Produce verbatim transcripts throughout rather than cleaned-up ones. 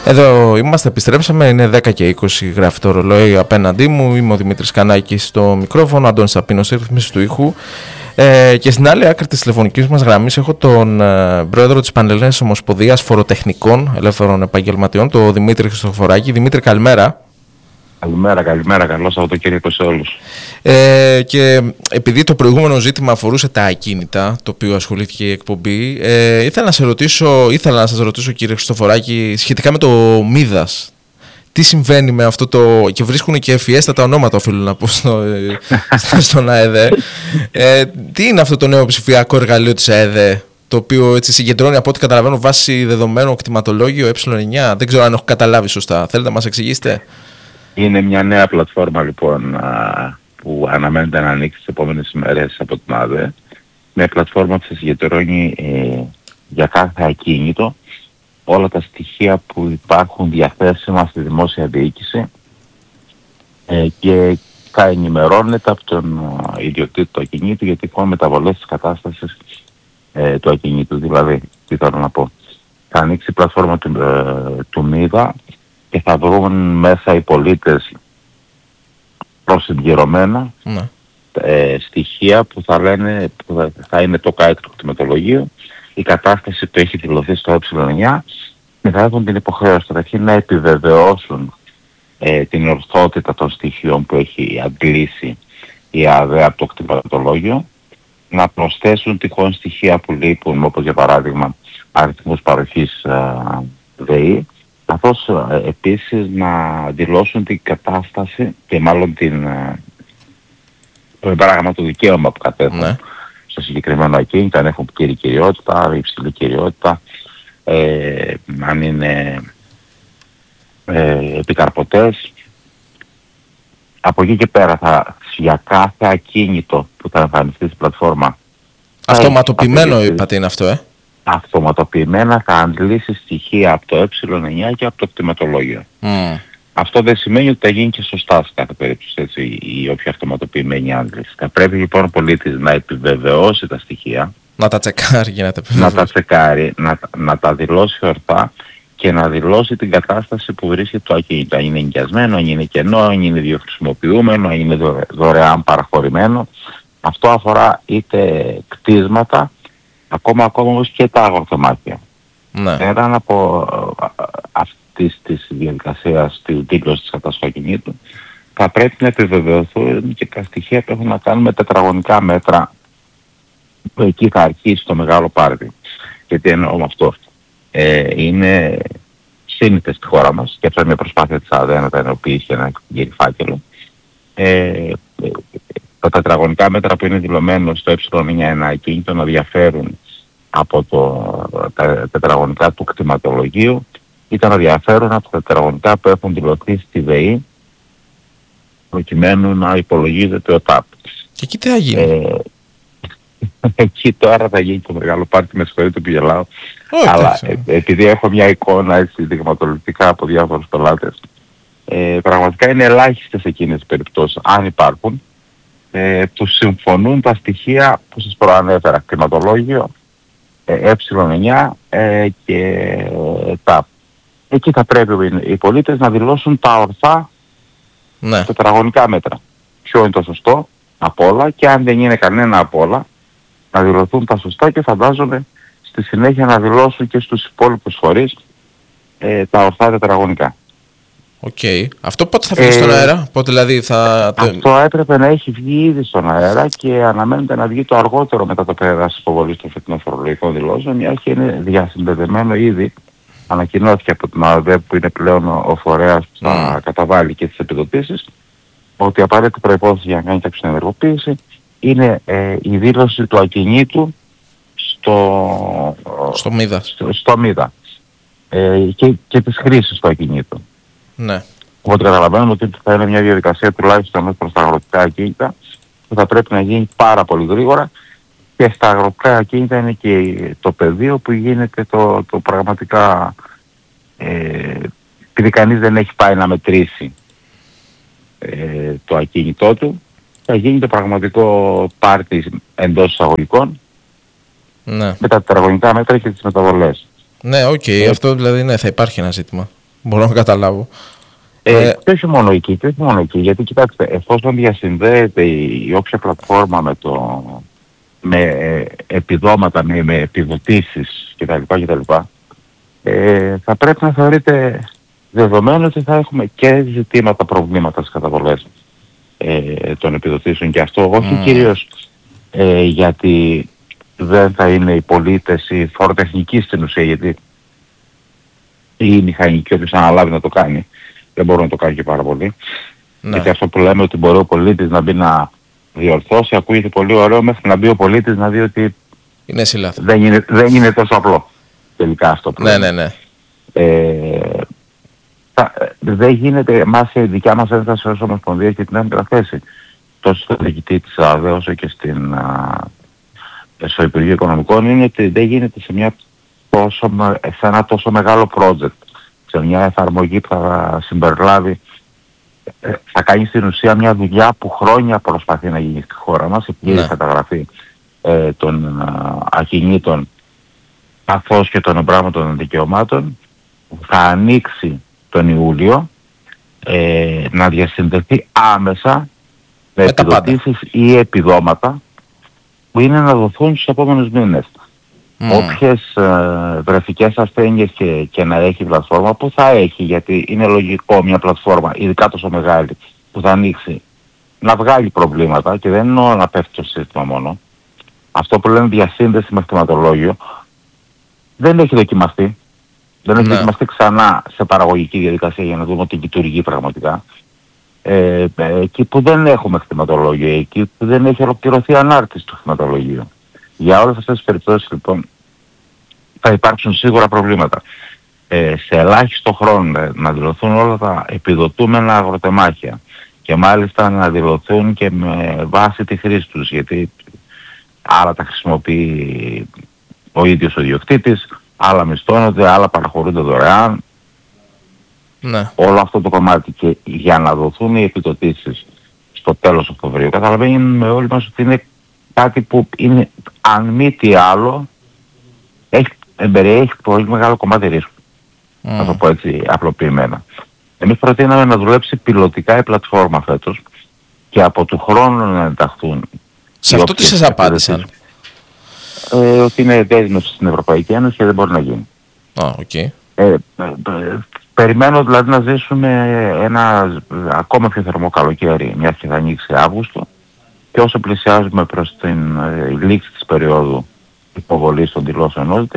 Εδώ είμαστε, επιστρέψαμε, είναι δέκα και είκοσι, γράφει το ρολόι απέναντί μου. Είμαι ο Δημήτρης Κανάκης στο μικρόφωνο, Αντώνης Σαπίνος στη ρύθμιση του ήχου. Ε, και στην άλλη άκρη της τηλεφωνικής μας γραμμής έχω τον ε, πρόεδρο της Πανελλήνιας Ομοσπονδίας Φοροτεχνικών Ελεύθερων Επαγγελματιών, τον Δημήτρη Χριστοφοράκη. Δημήτρη, καλημέρα. Καλημέρα, καλημέρα. Καλό Σαββατοκύριακο σε όλους. Ε, και επειδή το προηγούμενο ζήτημα αφορούσε τα ακίνητα, το οποίο ασχολήθηκε η εκπομπή, ε, ήθελα να σε ρωτήσω, ήθελα να σας ρωτήσω, κύριε Χριστοφοράκη, σχετικά με το Μίδας. Τι συμβαίνει με αυτό το. Και βρίσκουν και ευφιέστατα ονόματα, οφείλω να πω, στο, στον ΑΕΔΕ. Ε, τι είναι αυτό το νέο ψηφιακό εργαλείο της ΑΕΔΕ, το οποίο έτσι συγκεντρώνει, από ό,τι καταλαβαίνω, βάση δεδομένου κτηματολόγιο ε εννιά. Δεν ξέρω αν έχω καταλάβει σωστά. Θέλετε να μας εξηγήσετε? Είναι μια νέα πλατφόρμα λοιπόν που αναμένεται να ανοίξει τις επόμενες ημέρες από την ΑΕΔΕ. Μια πλατφόρμα που θα συγκεντρώνει ε, για κάθε ακίνητο όλα τα στοιχεία που υπάρχουν διαθέσιμα στη δημόσια διοίκηση ε, και θα ενημερώνεται από τον ιδιοκτήτη του ακινήτου για τυχόν μεταβολές της κατάστασης ε, του ακινήτου. Δηλαδή, τι θέλω να πω. Θα ανοίξει η πλατφόρμα του, ε, του Μίδα και θα βρουν μέσα οι πολίτες προσυμπληρωμένα ναι. ε, στοιχεία που θα λένε, που θα, θα είναι το ΚΑΕΚ του κτηματολογίου, η κατάσταση που έχει δηλωθεί στο ε εννιά και θα έχουν την υποχρέωση καταρχήν να επιβεβαιώσουν ε, την ορθότητα των στοιχείων που έχει αντλήσει η ΑΔΕ από το κτηματολόγιο, να προσθέσουν τυχόν στοιχεία που λείπουν, όπως για παράδειγμα αριθμούς παροχής ε, ΔΕΗ, καθώς ε, επίσης να δηλώσουν την κατάσταση και μάλλον την, ε, το πράγμα του δικαίωμα που κατέχουν ναι. στο συγκεκριμένο ακίνητο, αν έχουν πλήρη κυριότητα, υψηλή κυριότητα, ε, αν είναι ε, επικαρποτές. Από εκεί και πέρα θα, για κάθε ακίνητο που θα εμφανιστεί στην πλατφόρμα, αυτοματοποιημένο είπατε είναι αυτό, ε? Αυτοματοποιημένα θα αντλήσει στοιχεία από το ε εννιά και από το κτηματολόγιο. Mm. Αυτό δεν σημαίνει ότι θα γίνει και σωστά σε κάθε περίπτωση, έτσι, η όποια αυτοματοποιημένη άντληση. Θα πρέπει λοιπόν ο πολίτης να επιβεβαιώσει τα στοιχεία, να τα τσεκάρει και να τα επιβεβαιώσει, να τα τσεκάρει, να, να τα δηλώσει ορθά και να δηλώσει την κατάσταση που βρίσκεται το ακίνητο. Αν είναι ενοικιασμένο, αν είναι κενό, αν είναι διοχρησιμοποιούμενο, αν είναι δωρε, δωρεάν παραχωρημένο. Αυτό αφορά είτε κτίσματα, ακόμα ακόμα όμως και τα αγροτεμάχια. Ναι. Πέραν από αυτής της διαδικασίας της δήλωσης της καταστροφής ακινήτου, θα πρέπει να επιβεβαιωθούν και τα στοιχεία που έχουν να κάνουν με τετραγωνικά μέτρα που εκεί θα αρχίσει το μεγάλο πάρτι. Και τι εννοώ με αυτό. Ε, είναι σύνηθες στη χώρα μας και αυτό είναι μια προσπάθεια της ΑΔΕ να τα ενοποιήσει και να γίνει φάκελο. Ε, τα τετραγωνικά μέτρα που είναι δηλωμένο στο ε εννιά ένα ακίνητο να διαφέρουν από το, τα τετραγωνικά του κτηματολογίου ή να διαφέρουν από τα τετραγωνικά που έχουν δηλωθεί στη ΔΕΗ προκειμένου να υπολογίζεται ο ΤΑΠ. Και εκεί τι θα γίνει? Ε, εκεί τώρα θα γίνει το μεγάλο πάρτι, με συγχωρείτε που γελάω. Oh, αλλά ε, επειδή έχω μια εικόνα έτσι δειγματοληπτικά από διάφορους πελάτες, ε, πραγματικά είναι ελάχιστες εκείνες τις περιπτώσεις, αν υπάρχουν, ε, που συμφωνούν τα στοιχεία που σας προανέφερα, κτηματολόγιο, ε εννιά ε, και ε, ΤΑΠ. Εκεί θα πρέπει οι πολίτες να δηλώσουν τα ορθά ναι. τετραγωνικά μέτρα. Ποιο είναι το σωστό από όλα και αν δεν είναι κανένα από όλα, να δηλωθούν τα σωστά και φαντάζομαι στη συνέχεια να δηλώσουν και στους υπόλοιπους φορείς ε, τα ορθά τετραγωνικά. Οκ. Okay. Αυτό πότε θα βγει ε, στον αέρα? Πότε δηλαδή θα... Αυτό έπρεπε να έχει βγει ήδη στον αέρα και αναμένεται να βγει το αργότερο μετά το πέρας υποβολής των φετινών φορολογικών δηλώσεων, μια και είναι διασυνδεδεμένο ήδη. Ανακοινώθηκε από την ΑΔΕ που είναι πλέον ο φορέας που θα mm. καταβάλει και τις επιδοτήσεις, ότι η απαραίτητη προϋπόθεση για να κάνει κάποια ενεργοποίηση είναι ε, η δήλωση του ακινήτου στο, στο Μίδα, στο, στο Μίδα. Ε, και, και της χρήσης του ακινήτου. Ναι. Οπότε καταλαβαίνουμε ότι θα είναι μια διαδικασία τουλάχιστον προς τα αγροτικά ακίνητα που θα πρέπει να γίνει πάρα πολύ γρήγορα και στα αγροτικά ακίνητα είναι και το πεδίο που γίνεται το, το πραγματικά ε, επειδή κανείς δεν έχει πάει να μετρήσει ε, το ακίνητό του, θα γίνει το πραγματικό πάρτι εντός εισαγωγικών ναι. με τα τετραγωνικά μέτρα και τις μεταβολές. Ναι, οκ. Okay. Ε, αυτό δηλαδή ναι, θα υπάρχει ένα ζήτημα. Μπορώ να καταλάβω. Ε, ε, και όχι μόνο εκεί, και όχι μόνο εκεί, γιατί κοιτάξτε, εφόσον διασυνδέεται η, η όποια πλατφόρμα με, το, με ε, επιδόματα, με, με επιδοτήσεις κτλ. κτλ ε, θα πρέπει να θεωρείται δεδομένο ότι θα έχουμε και ζητήματα, προβλήματα στις καταβολές ε, των επιδοτήσεων, και αυτό όχι mm. κυρίως ε, γιατί δεν θα είναι οι πολίτες οι φοροτεχνικοί στην ουσία, γιατί ή μηχανικοί, όποιος αναλάβει να το κάνει, δεν μπορούν να το κάνουν και πάρα πολύ. Ναι. Γιατί αυτό που λέμε ότι μπορεί ο πολίτης να μπει να διορθώσει, ακούγεται πολύ ωραίο, μέχρι να μπει ο πολίτης να δει ότι είναι δεν, είναι, δεν είναι τόσο απλό τελικά αυτό που ναι, ναι, ναι. Ε, θα, δεν γίνεται, εμάς η δικιά μας ένσταση ως Ομοσπονδία και την έμετρα θέση, τόσο στο διοικητή της ΑΔΕ όσο και στην, α, στο Υπουργείο Οικονομικών, είναι ότι δεν γίνεται σε, μια τόσο, σε ένα τόσο μεγάλο project, σε μια εφαρμογή που θα συμπεριλάβει, θα κάνει στην ουσία μια δουλειά που χρόνια προσπαθεί να γίνει στη χώρα μας, η πλήρη ναι. καταγραφή ε, των α, ακινήτων καθώς και των εμπράγματων δικαιωμάτων, θα ανοίξει τον Ιούλιο, ε, να διασυνδεθεί άμεσα με επιδοτήσεις ή επιδόματα που είναι να δοθούν στους επόμενους μήνες. Mm. Όποιες ε, βρεφικές ασθένειες και, και να έχει πλατφόρμα, που θα έχει, γιατί είναι λογικό μια πλατφόρμα, ειδικά τόσο μεγάλη, που θα ανοίξει, να βγάλει προβλήματα, και δεν εννοώ να πέφτει το σύστημα μόνο. Αυτό που λένε διασύνδεση με χρηματολόγιο δεν έχει δοκιμαστεί. Δεν έχει ναι. δοκιμαστεί ξανά σε παραγωγική διαδικασία για να δούμε ότι λειτουργεί πραγματικά. Ε, εκεί που δεν έχουμε χρηματολόγιο, εκεί που δεν έχει ολοκληρωθεί ανάρτηση του χρηματολογίου. Για όλες αυτές τις περιπτώσεις λοιπόν θα υπάρξουν σίγουρα προβλήματα. Ε, σε ελάχιστο χρόνο να δηλωθούν όλα τα επιδοτούμενα αγροτεμάχια, και μάλιστα να δηλωθούν και με βάση τη χρήση τους, γιατί άλλα τα χρησιμοποιεί ο ίδιος ο ιδιοκτήτης, άλλα μισθώνονται, άλλα παραχωρούνται δωρεάν. Ναι. Όλο αυτό το κομμάτι, και για να δοθούν οι επιδοτήσεις στο τέλος Οκτωβρίου, καταλαβαίνουμε όλοι μας ότι είναι κάτι που είναι, αν μη τι άλλο, έχει, περιέχει πολύ μεγάλο κομμάτι ρίσκου. Mm. Να το πω έτσι απλοποιημένα. Εμείς προτείναμε να δουλέψει πιλωτικά η πλατφόρμα φέτος και από του χρόνου να ενταχθούν. Σε αυτό τι σας απάντησαν? Ε, ότι είναι δέσμευση στην Ευρωπαϊκή Ένωση και δεν μπορεί να γίνει. Oh, okay. ε, ε, ε, περιμένω δηλαδή να ζήσουμε ένα ακόμα πιο θερμό καλοκαίρι, μια και θα ανοίξει Αύγουστο, και όσο πλησιάζουμε προς την ε, λήξη της περίοδου υποβολής των δηλώσεων όλων,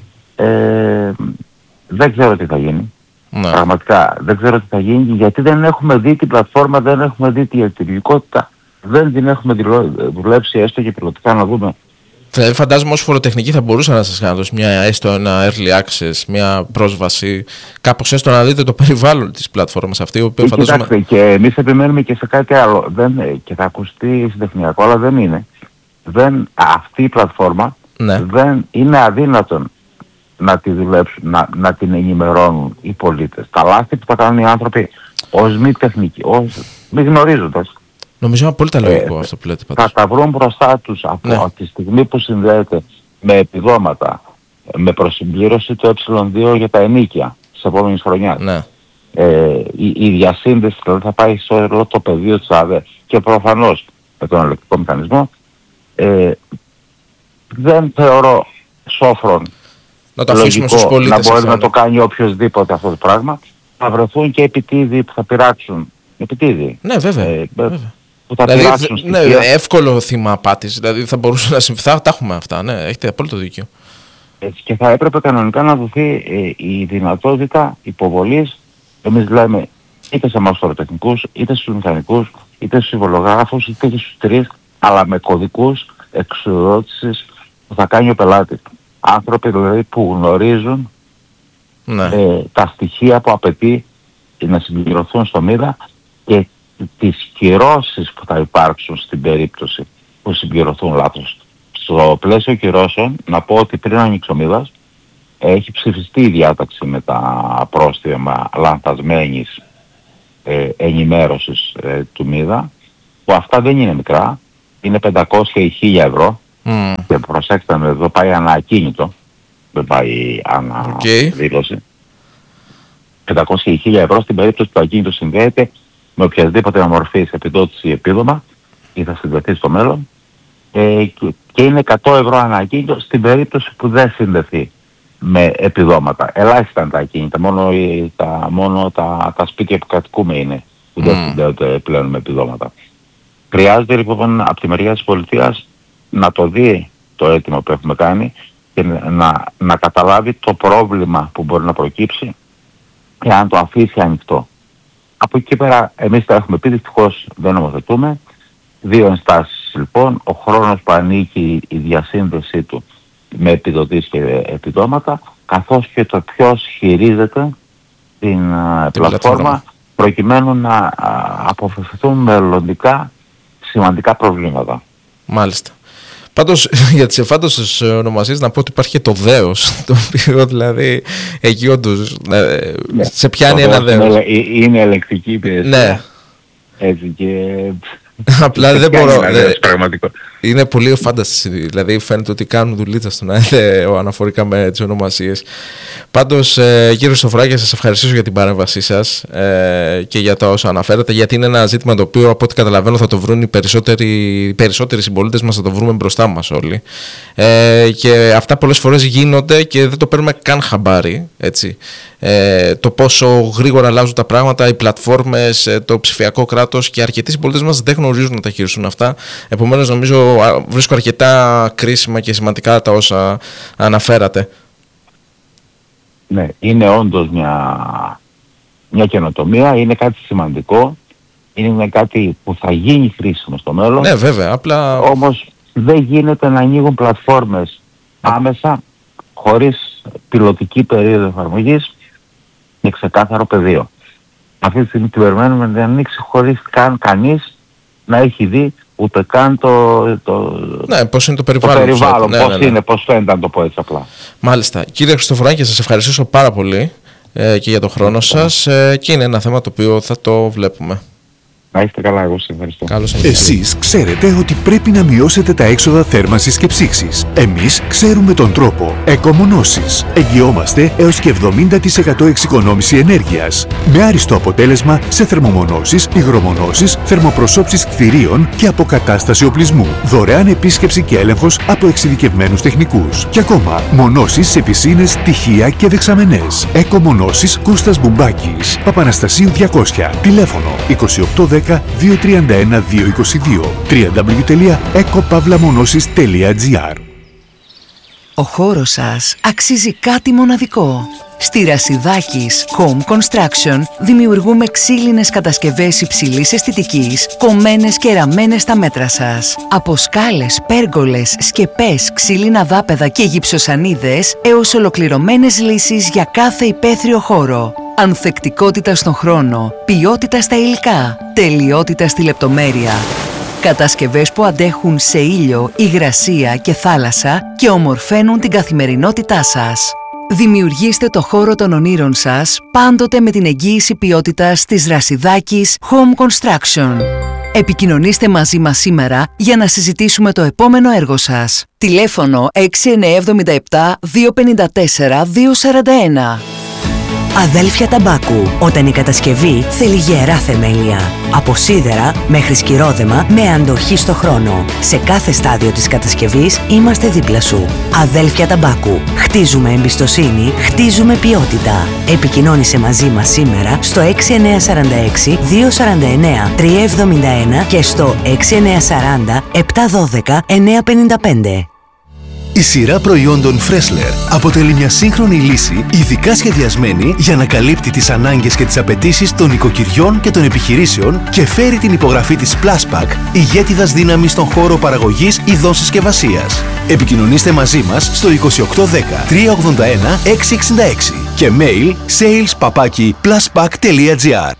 ε, δεν ξέρω τι θα γίνει. Ναι. Πραγματικά δεν ξέρω τι θα γίνει, γιατί δεν έχουμε δει την πλατφόρμα, δεν έχουμε δει τη λειτουργικότητα, δεν την έχουμε δουλέψει έστω και πιλωτικά να δούμε. Δηλαδή φαντάζομαι ως φοροτεχνική θα μπορούσα να σας κάνω μια, έστω ένα early access, μια πρόσβαση, κάπως έστω να δείτε το περιβάλλον της πλατφόρμας αυτή, η οποία φαντάζομαι... Κοιτάξτε, και εμείς επιμένουμε και σε κάτι άλλο, δεν, και θα ακουστεί συντεχνιακό, αλλά δεν είναι. Δεν, αυτή η πλατφόρμα ναι. δεν είναι αδύνατον να τη δουλέψουν, να, να την ενημερώνουν οι πολίτες. Τα λάθη που θα κάνουν οι άνθρωποι ως μη τεχνικοί, ως μη γνωρίζοντας. Νομίζω είναι απόλυτα λογικό ε, αυτό που λέτε πάντως. Θα τα βρουν μπροστά τους από ναι. τη στιγμή που συνδέεται με επιδόματα, με προσυμπλήρωση του ε δύο για τα ενίκια της επόμενης χρονιάς. Ναι. Ε, η, η διασύνδεση δηλαδή θα πάει σε όλο το πεδίο της ΑΔΕ, και προφανώς με τον ελεκτρικό μηχανισμό. Ε, δεν θεωρώ σόφρον να το αφήσουμε στους πολίτες να μπορεί αυτό, να το κάνει οποιοσδήποτε αυτό το πράγμα. Θα βρεθούν και επιτίδοι που θα πειράξουν. Επιτίδοι. Ναι, βέβαια. Ε, βέβαια. Που θα δηλαδή, πειράξουν ναι, εύκολο θύμα απάτης. Δηλαδή θα μπορούσε να συμβεί. Θα τα έχουμε αυτά. Ναι, έχετε απόλυτο δίκιο. Έτσι, και θα έπρεπε κανονικά να δοθεί ε, η δυνατότητα υποβολής. Εμείς λέμε είτε σε εμάς φοροτεχνικούς, είτε στους μηχανικούς, είτε στους συμβολογράφους, είτε και στους τρεις, αλλά με κωδικούς εξουδότησης που θα κάνει ο πελάτης. Άνθρωποι δηλαδή που γνωρίζουν ναι. ε, τα στοιχεία που απαιτεί να συμπληρωθούν στο ΜΥΔΑ και τις κυρώσεις που θα υπάρξουν στην περίπτωση που συμπληρωθούν λάθος. Στο πλαίσιο κυρώσεων, να πω ότι πριν ανοίξει ο ΜΥΔΑς, έχει ψηφιστεί η διάταξη με τα πρόστιμα λανθασμένης ε, ενημέρωσης ε, του ΜΥΔΑ, που αυτά δεν είναι μικρά, είναι πεντακόσια ή χίλια ευρώ. Mm. Και προσέξτε με, εδώ πάει ανακίνητο, δεν πάει αναδήλωση. Okay. πεντακόσια ή χίλια ευρώ στην περίπτωση που το ακίνητο συνδέεται με οποιασδήποτε μορφή επιδότηση ή επίδομα ή θα συνδεθεί στο μέλλον, ε, και είναι εκατό ευρώ ανά ακίνητο στην περίπτωση που δεν συνδεθεί με επιδόματα. Ελάχιστα είναι τα ακίνητα, μόνο, τα, μόνο τα, τα σπίτια που κατοικούμε είναι που δεν mm. συνδέονται πλέον με επιδόματα. Χρειάζεται λοιπόν από τη μεριά της πολιτείας να το δει το αίτημα που έχουμε κάνει και να, να καταλάβει το πρόβλημα που μπορεί να προκύψει εάν το αφήσει ανοιχτό. Από εκεί πέρα εμείς τα έχουμε πει, δυστυχώς δεν νομοθετούμε. Δύο ενστάσεις λοιπόν, ο χρόνος που ανήκει η διασύνδεσή του με επιδοτήσεις και επιδόματα, καθώς και το ποιος χειρίζεται την, την πλατφόρμα, πλατφόρμα προκειμένου να αποφευθούν μελλοντικά σημαντικά προβλήματα. Μάλιστα. Πάντως για τις εφάνταστες ονομασίες να πω ότι υπάρχει και το δέος, το οποίο δηλαδή εκεί όντως ναι, σε πιάνει ένα δέος. Είναι, είναι ελεκτική υπηρεσία. Ναι. Έτσι και... Απλά δεν μπορώ. Δε, είναι πολύ εφάνταστη. Δηλαδή φαίνεται ότι κάνουν δουλίτσα στον ΑΕΔ αναφορικά με τις ονομασίες. Πάντως, ε, κύριε Χριστοφοράκη, σας ευχαριστήσω για την παρέμβασή σας ε, και για τα όσα αναφέρατε. Γιατί είναι ένα ζήτημα το οποίο, από ό,τι καταλαβαίνω, θα το βρουν οι περισσότεροι, οι περισσότεροι συμπολίτες μας, θα το βρούμε μπροστά μας όλοι. Ε, και αυτά πολλές φορές γίνονται και δεν το παίρνουμε καν χαμπάρι. Έτσι. Ε, το πόσο γρήγορα αλλάζουν τα πράγματα, οι πλατφόρμες, το ψηφιακό κράτος, και αρκετοί συμπολίτες μας δεν γνωρίζουν να τα χειριστούν αυτά. Επομένως, νομίζω βρίσκω αρκετά κρίσιμα και σημαντικά τα όσα αναφέρατε. Ναι, είναι όντως μια, μια καινοτομία, είναι κάτι σημαντικό, είναι κάτι που θα γίνει χρήσιμο στο μέλλον. Ναι, βέβαια, απλά... Όμως δεν γίνεται να ανοίγουν πλατφόρμες άμεσα, χωρίς πιλωτική περίοδο εφαρμογής και ξεκάθαρο πεδίο. Αυτή τη στιγμή την περιμένουμε να ανοίξει χωρίς καν κανείς να έχει δει ούτε καν το, το, ναι, πώς είναι το περιβάλλον, το περιβάλλον ναι, πώς ναι, ναι. είναι, πώς φαίνεται, να το πω έτσι απλά. Μάλιστα. Κύριε Χριστοφοράκη, σας ευχαριστήσω πάρα πολύ ε, και για τον χρόνο σας ε, και είναι ένα θέμα το οποίο θα το βλέπουμε. Να είστε καλά, εγώ σας ευχαριστώ. Καλώς Εσείς ξέρετε ότι πρέπει να μειώσετε τα έξοδα θέρμανσης και ψήξης. Εμείς ξέρουμε τον τρόπο. Εκομονώσεις. Εγγυόμαστε έως και εβδομήντα τοις εκατό εξοικονόμηση ενέργειας. Με άριστο αποτέλεσμα σε θερμομονώσεις, υγρομονώσεις, θερμοπροσώψεις κτηρίων και αποκατάσταση οπλισμού. Δωρεάν επίσκεψη και έλεγχος από εξειδικευμένους τεχνικούς. Και ακόμα, μονώσεις σε πισίνες, τυχεία και δεξαμενές. Εκομονώσεις Κώστας Μπουμπάκης. Παπαναστασίου διακόσια. Τηλέφωνο είκοσι οκτώ δέκα δύο τριάντα ένα δύο είκοσι δύο. double-u double-u double-u τελεία εκοπαύλαμονώσεις τελεία τζι άρ. Ο χώρος σας αξίζει κάτι μοναδικό. Στη Ρασιδάκης Home Construction δημιουργούμε ξύλινες κατασκευές υψηλής αισθητικής, κομμένες και ραμμένες στα μέτρα σας. Από σκάλες, πέργολες, σκεπές, ξύλινα δάπεδα και γυψοσανίδες έως ολοκληρωμένες λύσεις για κάθε υπαίθριο χώρο. Ανθεκτικότητα στον χρόνο, ποιότητα στα υλικά, τελειότητα στη λεπτομέρεια. Κατασκευές που αντέχουν σε ήλιο, υγρασία και θάλασσα και ομορφαίνουν την καθημερινότητά σας. Δημιουργήστε το χώρο των ονείρων σας πάντοτε με την εγγύηση ποιότητας της Ρασιδάκης Home Construction. Επικοινωνήστε μαζί μας σήμερα για να συζητήσουμε το επόμενο έργο σας. Τηλέφωνο έξι εννιά επτά επτά δύο πέντε τέσσερα δύο τέσσερα ένα. Αδέλφια Ταμπάκου, όταν η κατασκευή θέλει γερά θεμέλια. Από σίδερα μέχρι σκυρόδεμα με αντοχή στο χρόνο. Σε κάθε στάδιο της κατασκευής είμαστε δίπλα σου. Αδέλφια Ταμπάκου. Χτίζουμε εμπιστοσύνη, χτίζουμε ποιότητα. Επικοινώνησε μαζί μας σήμερα στο έξι εννιά τέσσερα έξι δύο τέσσερα εννιά τρία επτά ένα και στο έξι εννιά τέσσερα μηδέν επτά ένα δύο εννιά πέντε πέντε. Η σειρά προϊόντων Freshler αποτελεί μια σύγχρονη λύση ειδικά σχεδιασμένη για να καλύπτει τις ανάγκες και τις απαιτήσεις των οικοκυριών και των επιχειρήσεων και φέρει την υπογραφή της Pluspack, ηγέτιδας δύναμης στον χώρο παραγωγής ειδών συσκευασίας. Επικοινωνήστε μαζί μας στο είκοσι οκτώ δέκα τρία ογδόντα ένα έξι εξήντα έξι και mail sales παπάκι pluspack τελεία τζι άρ.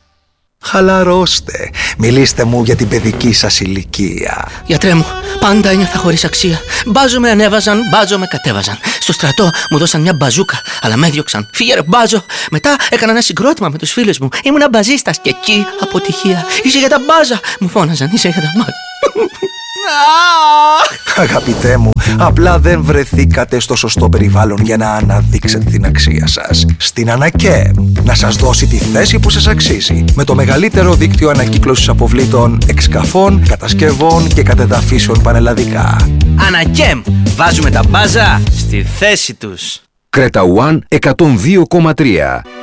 Χαλαρώστε. Μιλήστε μου για την παιδική σας ηλικία. Γιατρέ μου, πάντα ένιωθα χωρίς αξία. Μπάζο με ανέβαζαν, μπάζο με κατέβαζαν. Στο στρατό μου δώσαν μια μπαζούκα, αλλά με έδιωξαν. Φύγε ρε μπάζο. Μετά έκανα ένα συγκρότημα με τους φίλους μου. Ήμουνα μπαζίστας και εκεί αποτυχία. Είσαι για τα μπάζα, μου φώναζαν. Είσαι για τα μπάζα. Αγαπητέ μου, απλά δεν βρεθήκατε στο σωστό περιβάλλον για να αναδείξετε την αξία σας. Στην Ανακέμ, να σας δώσει τη θέση που σας αξίζει. Με το μεγαλύτερο δίκτυο ανακύκλωσης αποβλήτων, εξκαφών, κατασκευών και κατεδαφίσεων πανελλαδικά. Ανακέμ, βάζουμε τα μπάζα στη θέση τους. Κρέτα One εκατόν δύο κόμμα τρία.